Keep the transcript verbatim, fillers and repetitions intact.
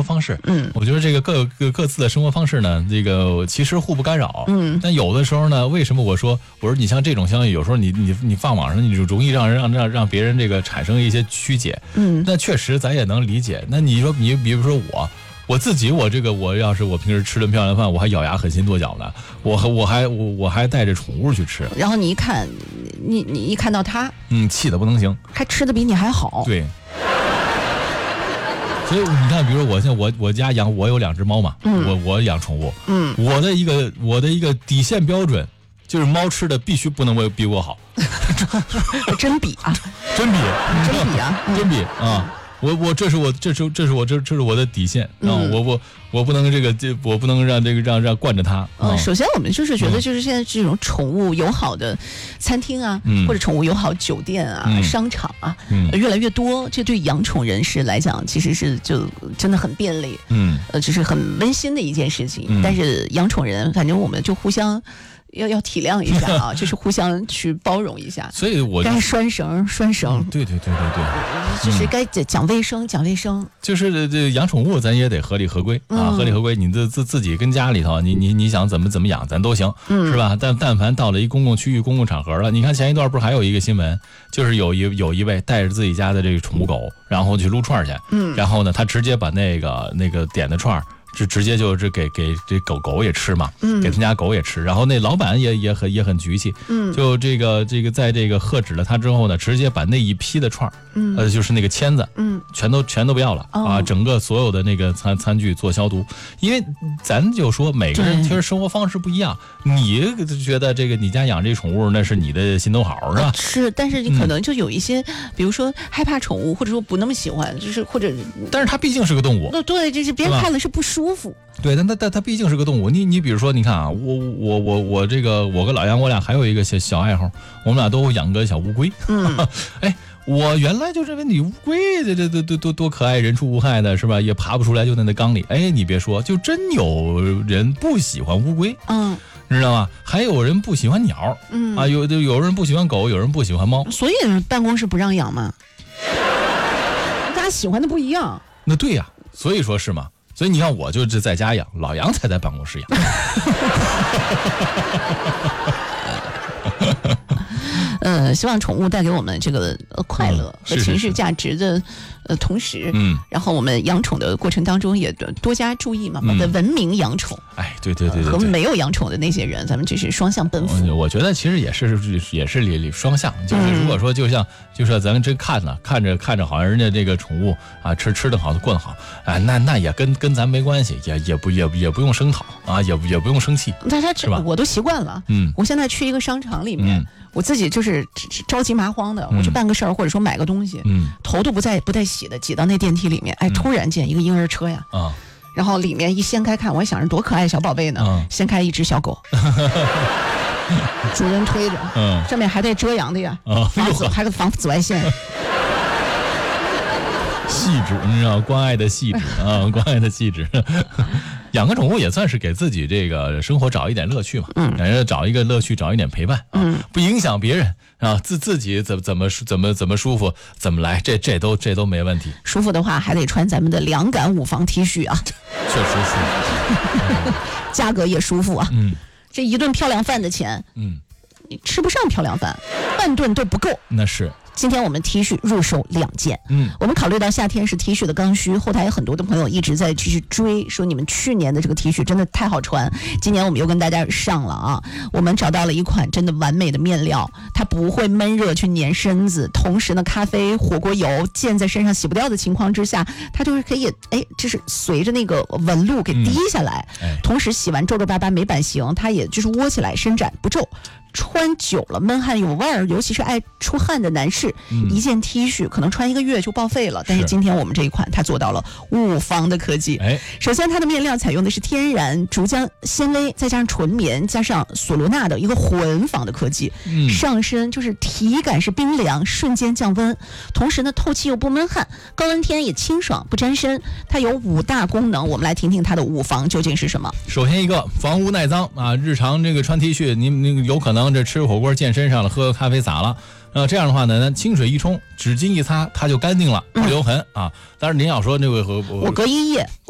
活方式。 嗯， 我觉得这个各各各自的生活方式呢，这个其实互不干扰。 嗯， 但有的时候呢，为什么我说我说你像这种消息，有时候你你你放网上，你就容易让让让让别人这个产生一些曲解。 嗯， 那确实咱也能理解。那你说你比如说我。我自己，我这个，我要是我平时吃顿漂亮饭，我还咬牙狠心跺脚呢，我还我还我我还带着宠物去吃。 然后你一看，你你一看到他， 嗯，气得不能行， 还吃的比你还好。 对。所以你看，比如说我现在我我家养我有两只猫嘛，嗯、我我养宠物， 嗯， 我的一个我的一个底线标准就是猫吃的必须不能比我好。 真比啊， 真比， 真比啊， 真比啊。我我这是我这是这是我这这是我的底线啊、嗯！我我我不能这个这我不能让这个让让惯着它。 嗯，首先我们就是觉得就是现在这种宠物友好的餐厅啊，嗯、或者宠物友好酒店啊、嗯、商场啊，嗯、越来越多。这对养宠人士来讲，其实是就真的很便利，嗯，呃，这是很温馨的一件事情。嗯、但是养宠人，反正我们就互相。要要体谅一下啊，就是互相去包容一下。 所以我该拴绳拴绳、嗯， 对对对对对， 就是该讲卫生讲卫生。 就是这养宠物，咱也得合理合规啊，嗯、合理合规。你自自自己跟家里头，你你你想怎么怎么养，咱都行，嗯、是吧？但但凡到了一公共区域、公共场合了，你看前一段不是还有一个新闻，就是有一有一位带着自己家的这个宠物狗，然后去撸串去，嗯，然后呢，他直接把那个那个点的串。就直接就是给给这狗狗也吃嘛，嗯，给他家狗也吃，然后那老板也也很也很局气，嗯，就这个这个在这个喝止了他之后呢，直接把那一批的串儿，嗯，呃，就是那个签子，嗯，全都全都不要了、哦、啊，整个所有的那个餐餐具做消毒，因为咱就说每个人其实生活方式不一样，你觉得这个你家养这宠物那是你的心头好是吧？ 是，但是你可能就有一些，嗯、比如说害怕宠物，或者说不那么喜欢，就是或者， 但是它毕竟是个动物， 那对，就是别人看了是不舒服。舒服， 对，但它但它毕竟是个动物。你你比如说，你看啊，我我我我这个我跟老杨，我俩还有一个小小爱好，我们俩都养个小乌龟。嗯，哎，我原来就认为你乌龟这这这多多多可爱，人畜无害的是吧？也爬不出来，就在那缸里。哎，你别说，就真有人不喜欢乌龟。嗯。你知道吗？还有人不喜欢鸟。嗯啊，有有人不喜欢狗，有人不喜欢猫。 所以办公室不让养嘛，大家喜欢的不一样。 那对呀、啊，所以说是嘛。所以你看，我就是在家养，老杨才在办公室养。 呃，希望宠物带给我们这个快乐和情绪价值的呃同时，嗯，然后我们养宠的过程当中也多加注意嘛，我们的文明养宠。 哎，对对对对， 和没有养宠的那些人，咱们这是双向奔赴。 我觉得其实也是也是里里双向，就是如果说就像就是咱真看呢，看着看着好像人家这个宠物啊吃吃的好，过得好，哎，那那也跟跟咱没关系，也也不也也不用声讨啊，也也不用生气。 但是他我都习惯了，嗯，我现在去一个商场里面。嗯，我自己就是着急麻慌的，我去办个事儿，或者说买个东西，嗯，头都不带不带洗的，挤到那电梯里面，哎，突然间一个婴儿车呀，啊，然后里面一掀开看，我还想着多可爱小宝贝呢，嗯、掀开一只小狗，主人推着，嗯，上面还带遮阳的呀，啊、防紫还有防紫外线。 细致，你知道，关爱的细致啊，关爱的细致。养个宠物也算是给自己这个生活找一点乐趣嘛，嗯，感觉找一个乐趣，找一点陪伴，嗯，不影响别人啊，自自己怎么怎么怎么怎么舒服怎么来，这这都这都没问题。 舒服的话还得穿咱们的凉感五防 T 恤啊， 确实舒服， 价格也舒服啊，嗯，这一顿漂亮饭的钱，嗯，你吃不上漂亮饭，半顿都不够， 那是。 今天我们 T 恤入手两件，嗯，我们考虑到夏天是 T 恤的刚需，后台有很多的朋友一直在继续追，说你们去年的这个 T 恤真的太好穿，今年我们又跟大家上了啊，我们找到了一款真的完美的面料，它不会闷热去粘身子，同时呢，咖啡、火锅油溅在身上洗不掉的情况之下，它就是可以，哎，就是随着那个纹路给滴下来，嗯哎、同时洗完皱皱巴巴没版型，它也就是窝起来伸展不皱。穿久了闷汗有味儿，尤其是爱出汗的男士，嗯、一件 T 恤可能穿一个月就报废了。但是今天我们这一款，它做到了五防的科技。哎，首先它的面料采用的是天然竹浆纤维，再加上纯棉，加上索罗纳的一个混纺的科技，嗯、上身就是体感是冰凉，瞬间降温，同时呢透气又不闷汗，高温天也清爽不沾身。它有五大功能，我们来听听它的五防究竟是什么。 首先一个防污耐脏啊，日常这个穿 T 恤，你那个有可能。这吃火锅溅身上了，喝咖啡洒了，呃，这样的话呢，清水一冲，纸巾一擦，它就干净了，不留痕啊。当然您要说这个我隔一夜。